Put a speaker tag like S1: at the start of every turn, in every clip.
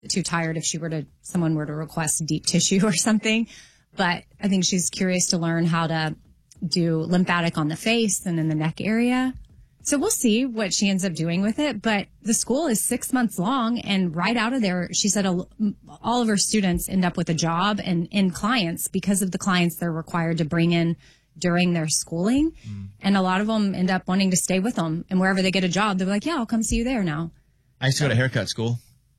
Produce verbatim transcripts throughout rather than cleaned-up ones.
S1: too tired if she were to, someone were to request deep tissue or something. But I think she's curious to learn how to do lymphatic on the face and in the neck area. So we'll see what she ends up doing with it. But the school is six months long. And right out of there, she said all of her students end up with a job and in clients because of the clients they're required to bring in during their schooling. Mm. And a lot of them end up wanting to stay with them. And wherever they get a job, they're like, yeah, I'll come see you there now.
S2: I used to go to haircut school.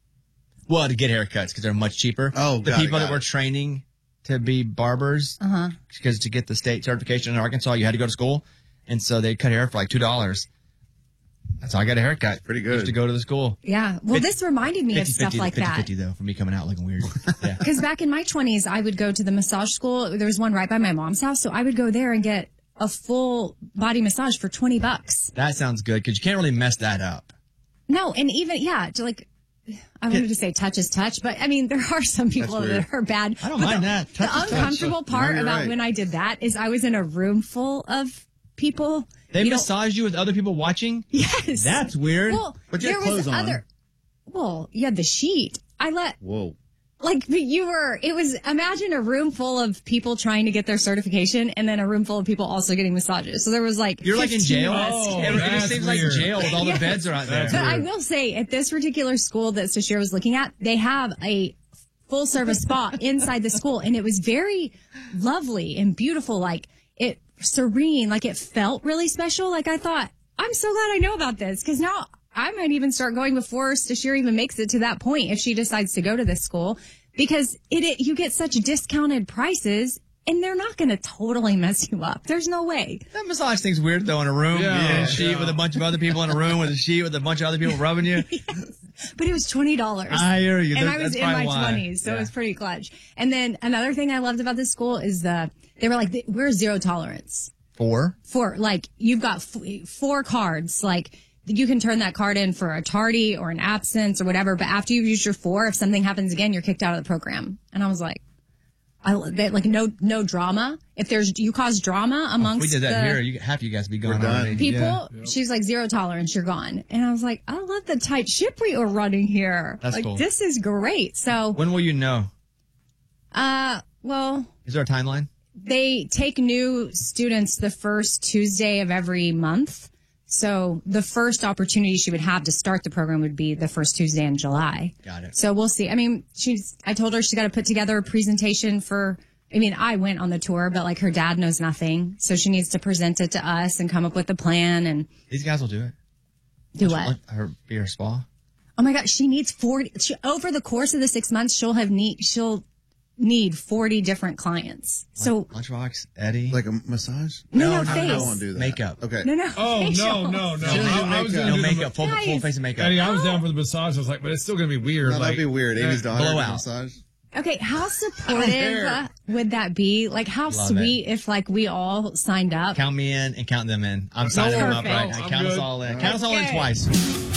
S2: Well, to get haircuts because they're much cheaper.
S3: Oh,
S2: The people that were training to be barbers,
S1: uh-huh.
S2: because to get the state certification in Arkansas, you had to go to school. And so they cut hair for like two dollars. That's how I got a haircut.
S3: Pretty good.
S2: Used to go to the school.
S1: Yeah. Well, fifty, this reminded me fifty, of stuff
S2: fifty,
S1: like
S2: fifty,
S1: that.
S2: fifty, though, for me coming out looking weird. Yeah.
S1: Because back in my twenties, I would go to the massage school. There was one right by my mom's house. So I would go there and get a full body massage for twenty bucks.
S2: That sounds good because you can't really mess that up.
S1: No. And even, yeah, to like, I wanted to say touch is touch, but I mean, there are some people that are bad.
S2: I don't
S1: but
S2: mind
S1: the,
S2: that.
S1: Touch the uncomfortable touch. part
S3: no,
S1: about
S3: right.
S1: when I did that is I was in a room full of people.
S2: They massage you with other people watching?
S1: Yes.
S2: That's weird.
S1: Well,
S3: but you
S1: there
S3: had clothes
S1: was
S3: on.
S1: other. Well, you had the sheet. I let.
S3: Whoa.
S1: Like you were, it was, imagine a room full of people trying to get their certification and then a room full of people also getting massages. So there was like,
S2: you're like in jail?
S4: Oh,
S2: it, it seems
S4: weird.
S2: like jail with all
S1: yes.
S2: the beds are out there.
S1: But I will say at this particular school that Sashir was looking at, they have a full service spa inside the school and it was very lovely and beautiful. Like it serene, like it felt really special. Like I thought, I'm so glad I know about this because now I might even start going before Sashir even makes it to that point if she decides to go to this school. Because it, it you get such discounted prices, and they're not going to totally mess you up. There's no way.
S2: That massage thing's weird, though, in a room.
S4: Yeah,
S2: yeah, a sheet
S4: yeah.
S2: with a bunch of other people in a room with a sheet with a bunch of other people rubbing you.
S1: Yes. But it was twenty dollars.
S2: I hear you.
S1: And
S2: That,
S1: I was
S2: that's
S1: in my
S2: why.
S1: twenties, so
S2: yeah.
S1: it was pretty clutch. And then another thing I loved about this school is the they were like, we're zero tolerance.
S2: Four?
S1: For, like, you've got f- four cards, like, you can turn that card in for a tardy or an absence or whatever, but after you've used your four, if something happens again, you're kicked out of the program. And I was like, I they, like no no drama. If there's you cause drama amongst
S2: if we did that
S1: the
S2: here, you, half of you guys would be gone
S3: We're done.
S2: already.
S1: people,
S2: Yeah.
S1: she's like zero tolerance, you're gone. And I was like, I love the tight ship we are running here.
S2: That's
S1: like
S2: cool.
S1: this is great. So,
S2: When will you know?
S1: uh, well,
S2: Is there a timeline?
S1: they take new students the first Tuesday of every month. So the first opportunity she would have to start the program would be the first Tuesday in July.
S2: Got it.
S1: So we'll see. I mean, she's, I told her she's got to put together a presentation for, I mean, I went on the tour, but like her dad knows nothing. So she needs to present it to us and come up with a plan and
S2: These guys will do it.
S1: do what?
S2: Let her be her spa.
S1: Oh my God. She needs forty, she, over the course of the six months, she'll have need, she'll need forty different clients. So
S2: Lunchbox, Eddie.
S3: Like a massage?
S1: no, no,
S3: I
S1: face.
S3: don't want to do that.
S2: Makeup.
S3: Okay.
S1: No, no.
S4: Oh, no,
S1: facial.
S4: no, no.
S3: She doesn't do
S4: I, I was
S3: makeup.
S4: gonna
S2: no
S4: do the-
S2: makeup, full,
S1: Nice.
S2: full face of makeup.
S4: Eddie, I was down for the massage. I was like, but it's still going to be weird.
S3: No,
S4: like,
S3: that'd be weird. Amy's daughter.
S2: blow
S3: does
S2: out.
S3: Massage.
S1: Okay, how supportive
S3: care.
S1: would that be? Like, how
S2: Love
S1: sweet if, like, we all signed up?
S2: Count me in and count them in. I'm signing them up
S1: Perfect.
S2: right now.
S4: I'm
S2: Count us
S4: good.
S2: all in. Count us all in
S1: Okay.
S2: twice.